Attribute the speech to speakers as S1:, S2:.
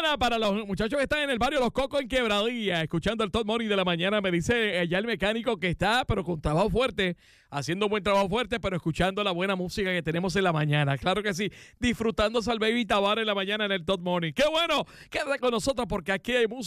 S1: mañana para los muchachos que están en el barrio Los Cocos en Quebradilla, escuchando el Top Morning de la mañana. Me dice ya el mecánico que está, pero con trabajo fuerte, haciendo un buen trabajo fuerte, pero escuchando la buena música que tenemos en la mañana. Claro que sí, disfrutándose al Baby Tabar en la mañana en el Top Morning. ¡Qué bueno! Quédate con nosotros porque aquí hay música.